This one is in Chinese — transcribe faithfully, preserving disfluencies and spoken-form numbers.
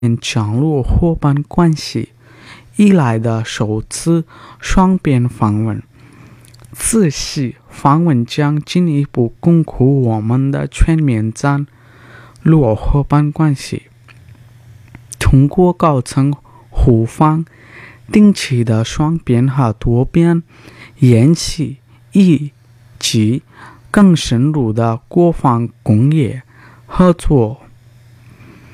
强弱伙伴关系以来的首次双边访问。此系访问将进一步巩固我们的全面战略伙伴关系。通过高层互访、定期的双边和多边演习以及更深入的国防工业合作